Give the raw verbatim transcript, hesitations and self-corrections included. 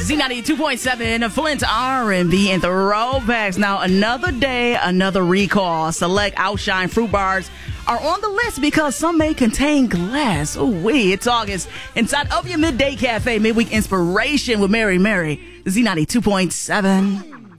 Z ninety-two point seven, Flint R and B and throwbacks. Now, another day, another recall. Select Outshine fruit bars are on the list because some may contain glass. Oh, wait, it's August. Inside of your Midday Cafe, midweek inspiration with Mary Mary. Z ninety-two point seven.